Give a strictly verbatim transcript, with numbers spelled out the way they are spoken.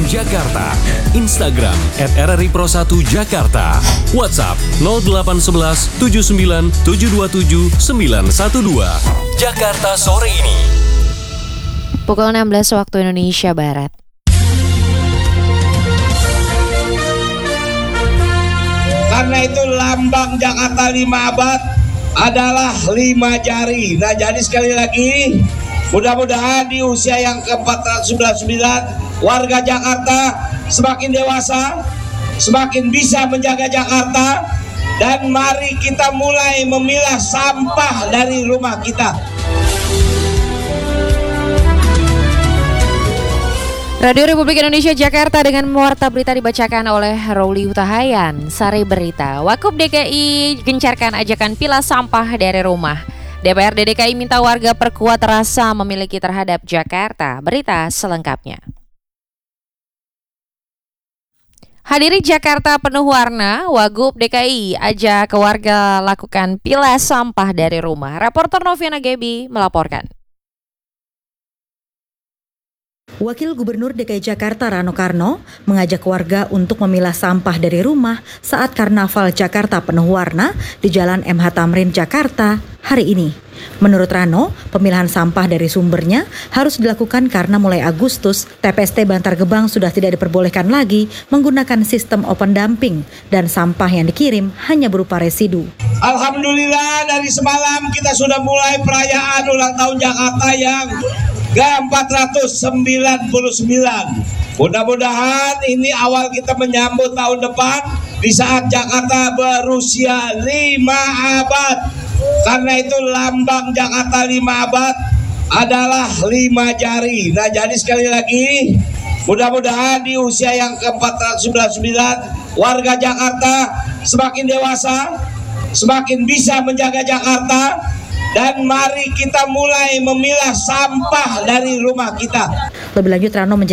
Jakarta. Instagram at r r i pro satu Jakarta. WhatsApp nol delapan satu satu tujuh sembilan tujuh dua tujuh sembilan satu dua. Jakarta sore ini. Pukul enam belas waktu Indonesia Barat. Karena itu lambang Jakarta lima abad adalah lima jari. Nah, jadi sekali lagi, mudah-mudahan di usia yang ke empat ratus sembilan puluh sembilan, warga Jakarta semakin dewasa, semakin bisa menjaga Jakarta, dan mari kita mulai memilah sampah dari rumah kita. Radio Republik Indonesia Jakarta dengan warta berita dibacakan oleh Rowli Hutahayan. Sari berita, Wakub D K I gencarkan ajakan pilah sampah dari rumah. D P R D D K I minta warga perkuat rasa memiliki terhadap Jakarta. Berita selengkapnya. Hadiri Jakarta penuh warna, Wagub D K I ajak warga lakukan pilah sampah dari rumah. Reporter Noviana Gebi melaporkan. Wakil Gubernur D K I Jakarta Rano Karno mengajak warga untuk memilah sampah dari rumah saat Karnaval Jakarta penuh warna di Jalan M H Tamrin, Jakarta hari ini. Menurut Rano, pemilahan sampah dari sumbernya harus dilakukan karena mulai Agustus, T P S T Bantar Gebang sudah tidak diperbolehkan lagi menggunakan sistem open dumping dan sampah yang dikirim hanya berupa residu. Alhamdulillah, dari semalam kita sudah mulai perayaan ulang tahun Jakarta yang ke empat ratus sembilan puluh sembilan. Mudah-mudahan ini awal kita menyambut tahun depan di saat Jakarta berusia lima abad. Karena itu lambang Jakarta lima abad adalah lima jari. Nah, jadi sekali lagi, mudah-mudahan di usia yang ke empat ratus sembilan puluh sembilan, warga Jakarta semakin dewasa, semakin bisa menjaga Jakarta, dan mari kita mulai memilah sampah dari rumah kita. Lebih lanjut, Rano menjelaskan